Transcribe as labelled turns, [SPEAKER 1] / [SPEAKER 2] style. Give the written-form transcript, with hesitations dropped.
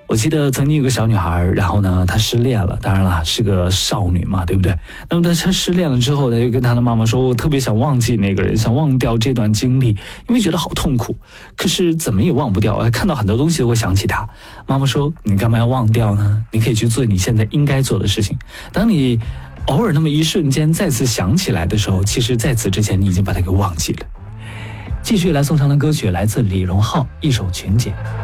[SPEAKER 1] 我记得曾经有个小女孩，然后呢，她失恋了，当然了，是个少女嘛，对不对？那么她失恋了之后，她就跟她的妈妈说：“我特别想忘记那个人，想忘掉这段经历，因为觉得好痛苦。可是怎么也忘不掉，看到很多东西都会想起他。”妈妈说：“你干嘛要忘掉呢？你可以去做你现在应该做的事情。当你偶尔那么一瞬间再次想起来的时候，其实在此之前你已经把它给忘记了。”继续来送上的歌曲来自李荣浩，一首《群姐》。